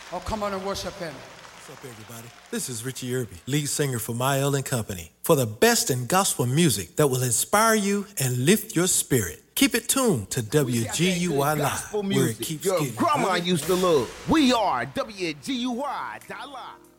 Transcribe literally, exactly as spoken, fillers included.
Oh, come on and worship him. What's up, everybody? This is Richie Irby, lead singer for Mael and Company. For the best in gospel music that will inspire you and lift your spirit, keep it tuned to W G U Y Live, where it keeps Your getting grandma good. used to love. We are W G U Y Live.